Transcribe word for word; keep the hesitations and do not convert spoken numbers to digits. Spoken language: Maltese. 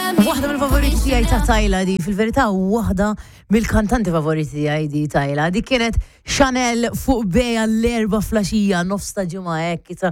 Waħda mill-favoriti tiegħi ta' Tyla di, fil-verità waħda mill-kantanti favoriti tiegħi di Tyla. Di kienet Chanel fuq beja l-erba flaxija nofs ta' ġimgħa hekk